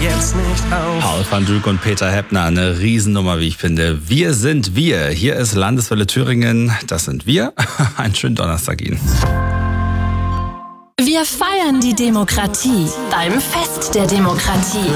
jetzt nicht auf. Paul van Dyk und Peter Heppner, eine Riesennummer, wie ich finde. Wir sind wir. Hier ist Landeswelle Thüringen. Das sind wir. Einen schönen Donnerstag Ihnen. Wir feiern die Demokratie beim Fest der Demokratie.